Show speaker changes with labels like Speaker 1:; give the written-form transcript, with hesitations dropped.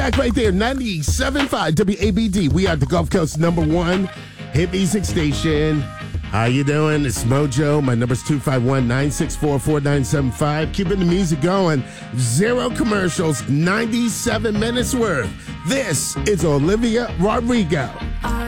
Speaker 1: back right there. 97.5 WABD. We are the Gulf Coast #1 hit music station. How you doing? It's Mojo. My number's 251-964-4975. Keeping the music going. 0 commercials, 97 minutes worth. This is Olivia Rodrigo.